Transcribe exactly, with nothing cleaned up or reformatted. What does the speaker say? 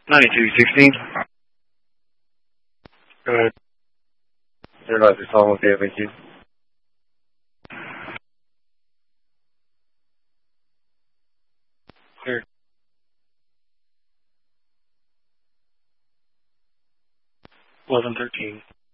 ninety-two sixteen. Go ahead. You're not just on with you, thank you. Clear. eleven thirteen.